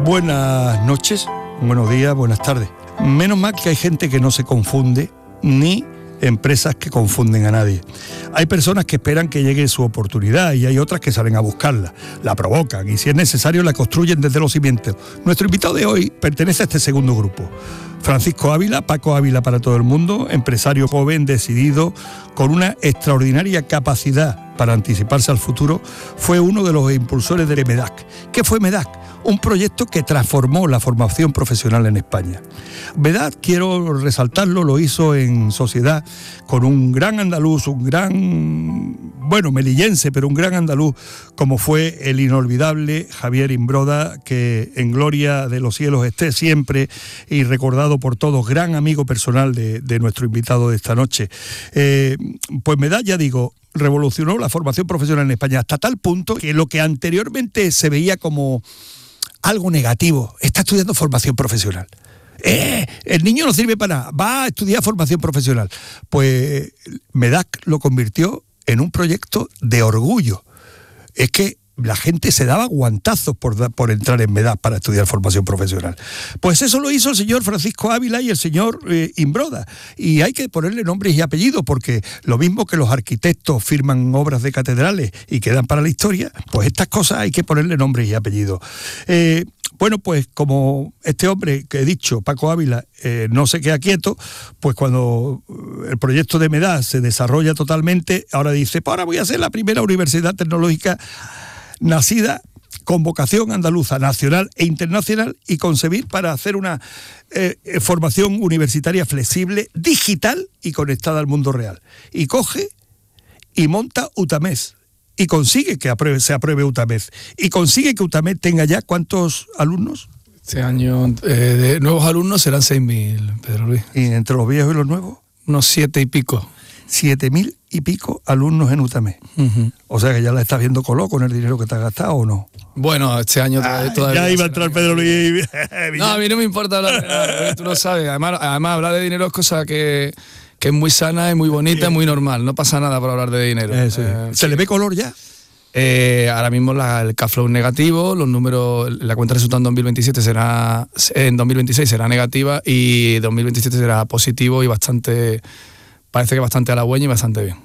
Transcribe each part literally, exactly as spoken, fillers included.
Buenas noches, buenos días, buenas tardes. Menos mal que hay gente que no se confunde, ni empresas que confunden a nadie. Hay personas que esperan que llegue su oportunidad y hay otras que salen a buscarla, la provocan y si es necesario la construyen desde los cimientos. Nuestro invitado de hoy pertenece a este segundo grupo. Francisco Ávila, Paco Ávila para todo el mundo, empresario joven, decidido, con una extraordinaria capacidad para anticiparse al futuro, fue uno de los impulsores de MEDAC. ¿Qué fue MEDAC? Un proyecto que transformó la formación profesional en España. MEDAC, quiero resaltarlo, lo hizo en sociedad con un gran andaluz, un gran, bueno, melillense, pero un gran andaluz, como fue el inolvidable Javier Imbroda, que en gloria de los cielos esté siempre y recordado por todos, gran amigo personal de, de nuestro invitado de esta noche. Eh, pues MEDAC, ya digo, revolucionó la formación profesional en España hasta tal punto que lo que anteriormente se veía como algo negativo, está estudiando formación profesional. Eh, el niño no sirve para nada, va a estudiar formación profesional. Pues MEDAC lo convirtió en un proyecto de orgullo. Es que la gente se daba guantazos por, por entrar en MEDAC para estudiar formación profesional. Pues eso lo hizo el señor Francisco Ávila y el señor eh, Imbroda. Y hay que ponerle nombres y apellidos, porque lo mismo que los arquitectos firman obras de catedrales y quedan para la historia, pues estas cosas hay que ponerle nombres y apellidos. Eh, bueno, pues como este hombre que he dicho, Paco Ávila, eh, no se queda quieto, pues cuando el proyecto de MEDAC se desarrolla totalmente, ahora dice, pues ahora voy a ser la primera universidad tecnológica nacida con vocación andaluza, nacional e internacional, y concebir para hacer una eh, formación universitaria flexible, digital y conectada al mundo real. Y coge y monta UTAMES y consigue que apruebe, se apruebe UTAMES y consigue que UTAMES tenga ya ¿cuántos alumnos? Este año eh, de nuevos alumnos serán seis mil, Pedro Luis. ¿Y entre los viejos y los nuevos? Unos siete y pico. Siete mil y pico alumnos en UTAMES. Uh-huh. O sea que ya la estás viendo coló con el dinero que te has gastado, ¿o no? Bueno, este año ah, todavía... Ya iba a entrar Pedro Luis. No, a mí no me importa hablar de dinero, tú lo sabes. Además, además hablar de dinero es cosa que, que es muy sana, es muy bonita, es muy normal. No pasa nada por hablar de dinero. Eh, sí. eh, ¿Se sí. le ve color ya? Eh, ahora mismo la, el cash flow es negativo, los números, la cuenta de resultados en dos mil veintisiete será, en dos mil veintiséis será negativa y dos mil veintisiete será positivo y bastante... Parece que bastante halagüeño y bastante bien.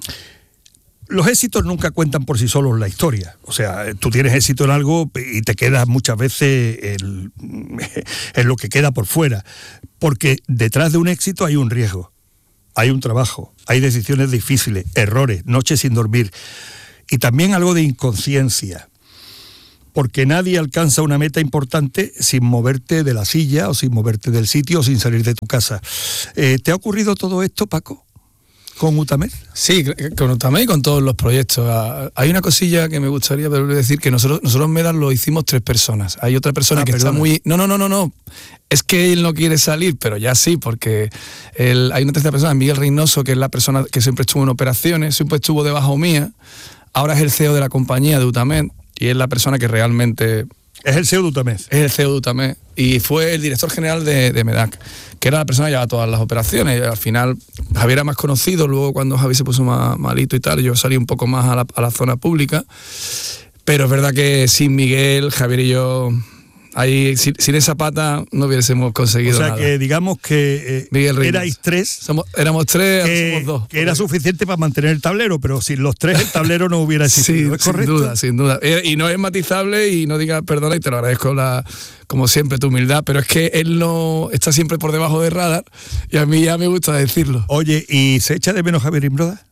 Los éxitos nunca cuentan por sí solos la historia. O sea, tú tienes éxito en algo y te quedas muchas veces en, en lo que queda por fuera. Porque detrás de un éxito hay un riesgo, hay un trabajo, hay decisiones difíciles, errores, noches sin dormir. Y también algo de inconsciencia. Porque nadie alcanza una meta importante sin moverte de la silla o sin moverte del sitio o sin salir de tu casa. Eh, ¿Te ha ocurrido todo esto, Paco? ¿Con UTAMES? Sí, con UTAMES y con todos los proyectos. Hay una cosilla que me gustaría decir, que nosotros nosotros MEDAC lo hicimos tres personas. Hay otra persona ah, que perdona. está muy... No, no, no, no, no. Es que él no quiere salir, pero ya sí, porque él... hay una tercera persona, Miguel Reynoso, que es la persona que siempre estuvo en operaciones, siempre estuvo debajo mía. Ahora es el C E O de la compañía de UTAMES y es la persona que realmente... Es el C E O de UTAMES. Es el C E O de UTAMES y fue el director general de, de MEDAC, que era la persona que llevaba todas las operaciones. Al final Javier era más conocido, luego cuando Javier se puso más malito y tal, yo salí un poco más a la, a la zona pública, pero es verdad que sin Miguel, Javier y yo, ahí, sin, sin esa pata no hubiésemos conseguido nada. O sea nada. Que digamos que eh, erais tres. Somos, éramos tres, que, somos dos. Que era suficiente para mantener el tablero, pero sin los tres el tablero no hubiera existido. Sí, ¿Es correcto? Sin duda, sin duda. Y no es matizable y no digas perdona y te lo agradezco la... como siempre, tu humildad, pero es que él no está siempre por debajo de radar y a mí ya me gusta decirlo. Oye, ¿y se echa de menos Javier Imbroda?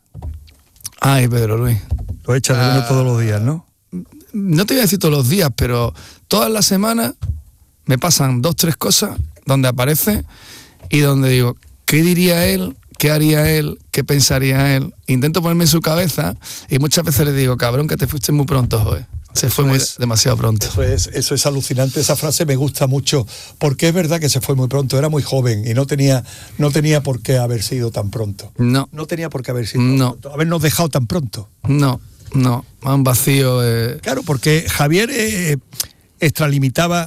Ay, Pedro Luis. Lo echas de menos ah, todos los días, ¿no? No te voy a decir todos los días, pero todas las semanas me pasan dos, tres cosas donde aparece y donde digo, ¿qué diría él? ¿Qué haría él? ¿Qué pensaría él? Intento ponerme en su cabeza y muchas veces le digo, cabrón, que te fuiste muy pronto, joder. Se fue muy, es, demasiado pronto. Eso es, eso es alucinante, esa frase me gusta mucho, porque es verdad que se fue muy pronto, era muy joven y no tenía, no tenía por qué haber sido tan pronto. No. No tenía por qué haber sido no. tan pronto, habernos dejado tan pronto. No, no, más un vacío. Eh. Claro, porque Javier eh, extralimitaba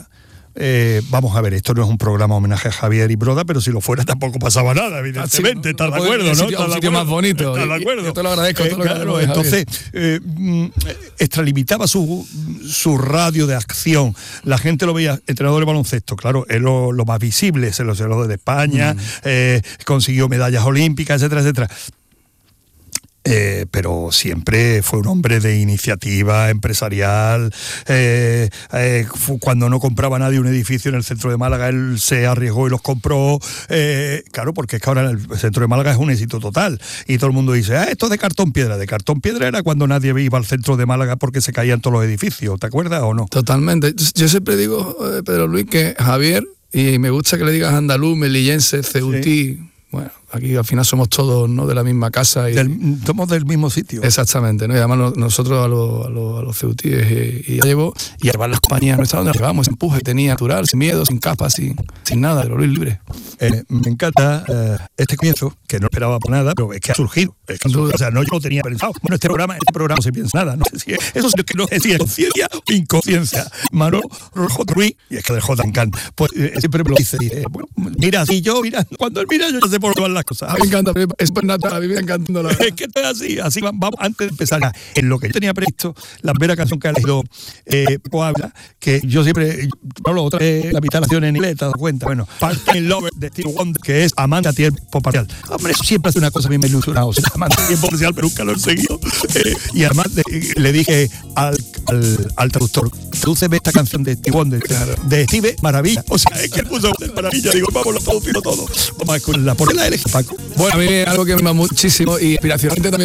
Eh, vamos a ver, esto no es un programa homenaje a Javier y Broda, pero si lo fuera tampoco pasaba nada, evidentemente. ¿Estás de acuerdo, no? Sitio, un sitio más bonito. ¿Estás de acuerdo? Yo te lo agradezco. Eh, todo claro, lo que entonces, eh, extralimitaba su, su radio de acción. La gente lo veía, entrenador de baloncesto, claro, es lo, lo más visible, se lo, se lo de España, mm. eh, consiguió medallas olímpicas, etcétera, etcétera. Eh, pero siempre fue un hombre de iniciativa empresarial. Eh, eh, cuando no compraba nadie un edificio en el centro de Málaga, él se arriesgó y los compró. Eh, claro, porque es que ahora el centro de Málaga es un éxito total. Y todo el mundo dice, ah, esto es de cartón piedra. De cartón piedra era cuando nadie iba al centro de Málaga porque se caían todos los edificios. ¿Te acuerdas o no? Totalmente. Yo siempre digo, eh, Pedro Luis, que Javier, y me gusta que le digas andaluz, melillense, ceutí. Sí. Bueno, aquí al final somos todos, ¿no?, de la misma casa. Y del, somos del mismo sitio. Exactamente, ¿no? Y además nosotros a los, a los, a los ceutíes y, y ya llevo, y a llevar las compañías no está donde llevamos, ese empuje que tenía natural, sin miedo, sin capas, sin, sin nada, de lo libre. Eh, me encanta eh, este comienzo, que no esperaba por nada, pero es que ha surgido. Es que ha surgido. O sea, no yo lo tenía pensado. Bueno, este programa, este programa no se piensa nada. No sé si es, eso es lo que no sé si es conciencia o inconsciencia. Manolo J. Ruiz, y es que del J. Encanta, pues eh, siempre me lo dice. Eh, bueno, mira, si yo, mira, cuando él mira, yo ya sé por todas las cosas. A mí me encanta, es por natural, a mí me encanta. La es que esto es así, así vamos, antes de empezar. En lo que yo tenía previsto, la primera canción que ha elegido eh, habla, que yo siempre, hablo otra vez, la mitad de la canción en inglés, te das cuenta, bueno, Part-Time Lover de Stevie Wonder, que es amante a tiempo parcial. Hombre, eso siempre hace una cosa bien me ilusionado, o sea, amante a tiempo parcial, pero nunca lo he seguido. Eh, y además de, le dije al, al, al traductor, tradúceme esta canción de Stevie Wonder, claro, de Steve Maravilla. O sea, es que puso Maravilla, digo, vamos, lo traducirlo todo. Vamos a escucharla, ¿por qué la elegí, Paco? Bueno, a mí es algo que me anima muchísimo y inspiracionalmente también